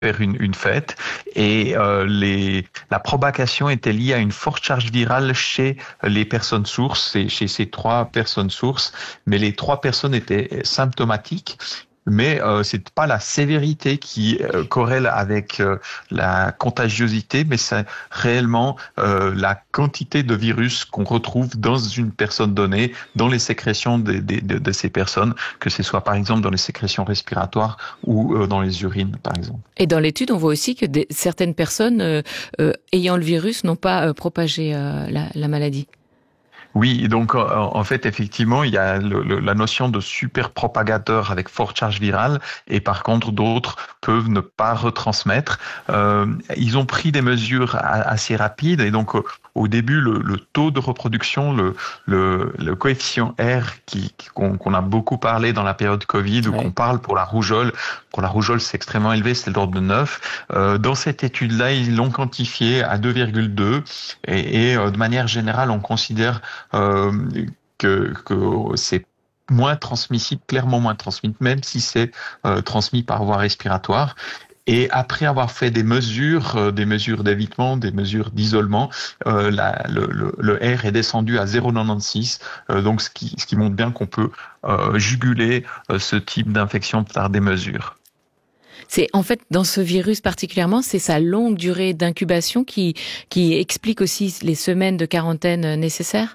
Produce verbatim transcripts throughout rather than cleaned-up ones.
faire une, une fête et euh, les, la propagation était liée à une forte charge virale chez les personnes sources, et chez ces trois personnes sources, mais les trois personnes étaient symptomatiques. Mais euh, c'est pas la sévérité qui euh, corrèle avec euh, la contagiosité, mais c'est réellement euh, la quantité de virus qu'on retrouve dans une personne donnée, dans les sécrétions de, de, de, de ces personnes, que ce soit par exemple dans les sécrétions respiratoires ou euh, dans les urines, par exemple. Et dans l'étude, on voit aussi que des, certaines personnes euh, euh, ayant le virus n'ont pas euh, propagé euh, la, la maladie. Oui, donc en fait, effectivement, il y a le, le, la notion de super propagateur avec forte charge virale, et par contre, d'autres peuvent ne pas retransmettre. Euh, ils ont pris des mesures assez rapides, et donc au début, le, le taux de reproduction, le, le, le coefficient R, qui, qu'on, qu'on a beaucoup parlé dans la période Covid, ou ouais. qu'on parle pour la rougeole, pour la rougeole, c'est extrêmement élevé, c'est de l'ordre de neuf. Euh, dans cette étude-là, ils l'ont quantifié à deux virgule deux, et, et de manière générale, on considère Euh, que, que c'est moins transmissible, clairement moins transmissible, même si c'est euh, transmis par voie respiratoire. Et après avoir fait des mesures, euh, des mesures d'évitement, des mesures d'isolement, euh, la, le, le, le R est descendu à zéro virgule quatre-vingt-seize, euh, donc ce qui, ce qui montre bien qu'on peut euh, juguler euh, ce type d'infection par des mesures. C'est en fait dans ce virus particulièrement, c'est sa longue durée d'incubation qui qui explique aussi les semaines de quarantaine nécessaires.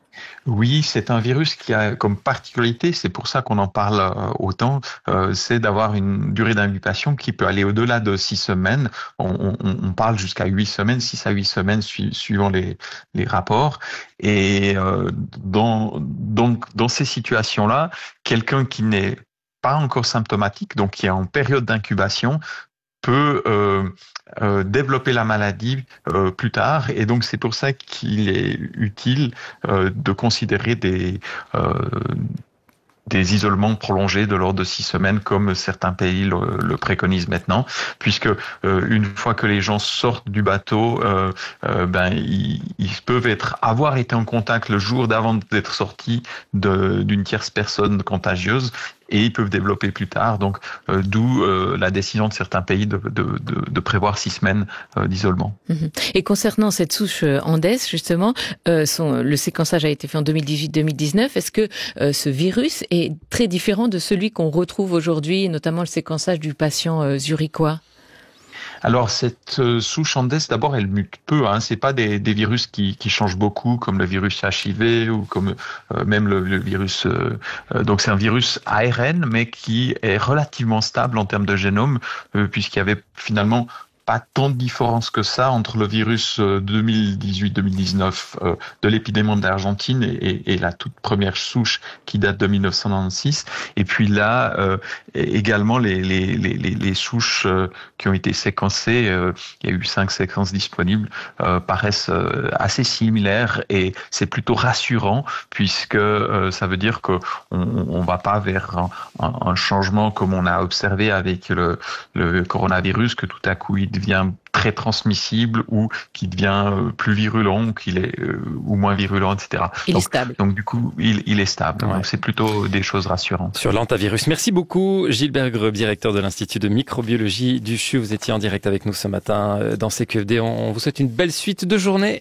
Oui, c'est un virus qui a comme particularité, c'est pour ça qu'on en parle autant, euh, c'est d'avoir une durée d'incubation qui peut aller au-delà de six semaines. On, on, on parle jusqu'à huit semaines, six à huit semaines su, suivant les, les rapports. Et euh, dans, donc, dans ces situations-là, quelqu'un qui n'est pas encore symptomatique, donc qui est en période d'incubation, peut euh, euh, développer la maladie euh, plus tard, et donc c'est pour ça qu'il est utile euh, de considérer des euh, des isolements prolongés de l'ordre de six semaines, comme certains pays le, le préconisent maintenant, puisque euh, une fois que les gens sortent du bateau, euh, euh, ben ils, ils peuvent être avoir été en contact le jour d'avant d'être sortis de, d'une tierce personne contagieuse, et ils peuvent développer plus tard. Donc, euh, d'où euh, la décision de certains pays de, de, de, de prévoir six semaines euh, d'isolement. Et concernant cette souche Andes, justement, euh, son, le séquençage a été fait en deux mille dix-huit deux mille dix-neuf. Est-ce que euh, ce virus est très différent de celui qu'on retrouve aujourd'hui, notamment le séquençage du patient euh, zurichois ? Alors cette euh, souche Andes, d'abord, elle mute peu. Hein. C'est pas des, des virus qui, qui changent beaucoup, comme le virus H I V ou comme euh, même le, le virus. Euh, euh, donc c'est un virus A R N, mais qui est relativement stable en termes de génome, euh, puisqu'il y avait finalement pas tant de différence que ça entre le virus deux mille dix-huit deux mille dix-neuf euh, de l'épidémie d'Argentine et, et, et la toute première souche qui date de dix-neuf cent quatre-vingt-seize. Et puis là, euh, également les, les, les, les souches euh, qui ont été séquencées, euh, il y a eu cinq séquences disponibles, euh, paraissent euh, assez similaires, et c'est plutôt rassurant, puisque euh, ça veut dire qu'on on va pas vers un, un, un changement comme on a observé avec le, le coronavirus, que tout à coup il devient très transmissible, ou qui devient plus virulent, ou qu'il est euh, ou moins virulent, et cetera. Il donc, est stable. Donc du coup, il, il est stable. Ouais. Donc c'est plutôt des choses rassurantes. Sur l'hantavirus. Merci beaucoup, Gilbert Greuve, directeur de l'Institut de microbiologie du C H U. Vous étiez en direct avec nous ce matin dans C Q F D. On vous souhaite une belle suite de journée.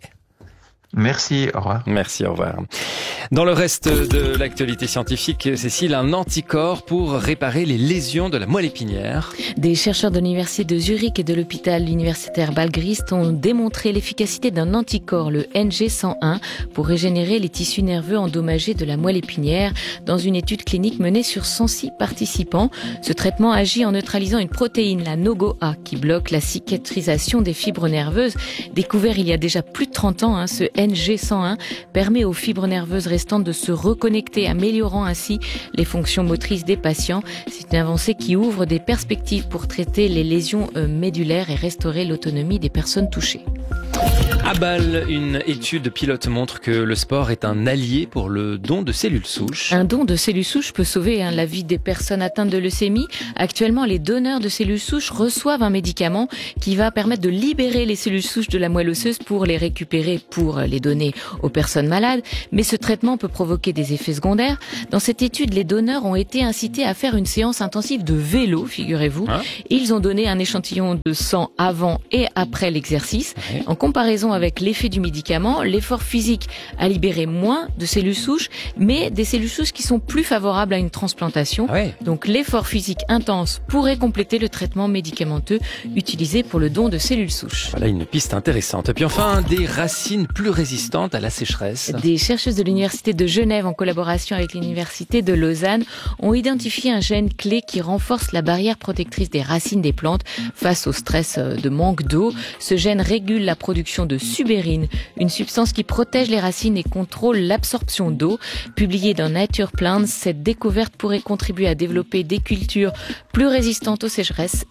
Merci, au revoir. Merci, au revoir. Dans le reste de l'actualité scientifique, Cécile, un anticorps pour réparer les lésions de la moelle épinière. Des chercheurs de l'université de Zurich et de l'hôpital universitaire Balgrist ont démontré l'efficacité d'un anticorps, le N G cent un, pour régénérer les tissus nerveux endommagés de la moelle épinière dans une étude clinique menée sur cent six participants. Ce traitement agit en neutralisant une protéine, la NOGO-A, qui bloque la cicatrisation des fibres nerveuses. Découvert il y a déjà plus de trente ans, hein, ce N G cent un permet aux fibres nerveuses restantes de se reconnecter, améliorant ainsi les fonctions motrices des patients. C'est une avancée qui ouvre des perspectives pour traiter les lésions médulaires et restaurer l'autonomie des personnes touchées. À Bâle, une étude pilote montre que le sport est un allié pour le don de cellules souches. Un don de cellules souches peut sauver hein, la vie des personnes atteintes de leucémie. Actuellement, les donneurs de cellules souches reçoivent un médicament qui va permettre de libérer les cellules souches de la moelle osseuse pour les récupérer, pour les donner aux personnes malades. Mais ce traitement peut provoquer des effets secondaires. Dans cette étude, les donneurs ont été incités à faire une séance intensive de vélo, figurez-vous. Hein? Ils ont donné un échantillon de sang avant et après l'exercice. Ouais. En comparaison avec l'effet du médicament, l'effort physique a libéré moins de cellules souches, mais des cellules souches qui sont plus favorables à une transplantation. Ouais. Donc l'effort physique intense pourrait compléter le traitement médicamenteux utilisé pour le don de cellules souches. Voilà une piste intéressante. Et puis enfin, des racines plus résistantes à la sécheresse. Des chercheuses de l'Université de Genève, en collaboration avec l'Université de Lausanne, ont identifié un gène clé qui renforce la barrière protectrice des racines des plantes face au stress de manque d'eau. Ce gène régule la production de subérine, une substance qui protège les racines et contrôle l'absorption d'eau. Publiée dans Nature Plants, cette découverte pourrait contribuer à développer des cultures plus résistantes aux sécheresses